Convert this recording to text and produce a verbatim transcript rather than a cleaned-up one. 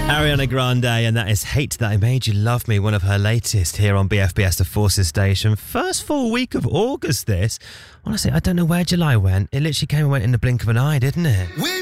Ariana Grande, and that is Hate That I Made You Love Me, one of her latest here on B F B S The Forces Station. First full week of August this. Honestly, I don't know where July went. It literally came and went in the blink of an eye, didn't it? We